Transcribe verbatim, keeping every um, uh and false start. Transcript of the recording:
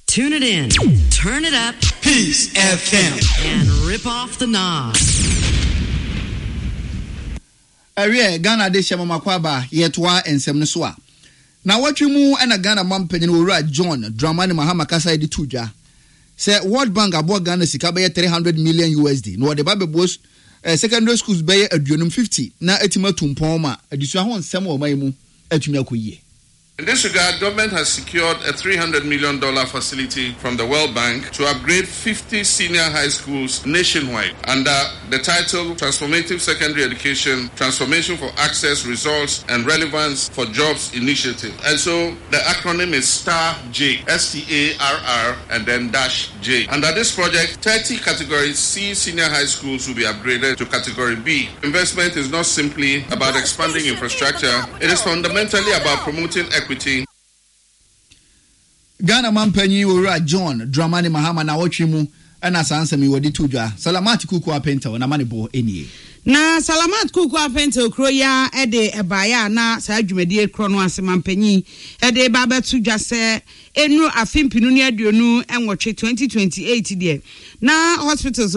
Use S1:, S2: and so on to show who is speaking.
S1: Tune it in, turn it up,
S2: Peace F M,
S1: and rip off the knob.
S3: Awie Ghana de shema makwaba yetwa ensem ne so a. Na watwe mu na Ghana mampanyin Owura John Dramani Mahama kasa edi tudwa. Say World Bank abo Ghana sika be three hundred million U S D. No de ba be boss uh, secondary schools be aduonum fifty na etima tumpon ma adisua ho nsem o man mu atumi akoyie.
S4: In this regard, government has secured a three hundred million dollars facility from the World Bank to upgrade fifty senior high schools nationwide under the title Transformative Secondary Education, Transformation for Access, Results and Relevance for Jobs Initiative. And so the acronym is STAR J, S T A R R and then dash J. Under this project, thirty Category C senior high schools will be upgraded to Category B. Investment is not simply about expanding infrastructure, it is fundamentally about promoting equity.
S3: Ghana mampanyi Owura John Dramani Mahama na watwe mu na sansami wodi tudwa. Salamat Kuku apenta na manebo enie.
S5: Na Salamat Kuku apenta okro ya ede ebaya na sa adwumadi ekro no ase mampanyi ede ba betudwa se enu afimpinu ne aduonu enwotwe twenty twenty-eight de na hospitals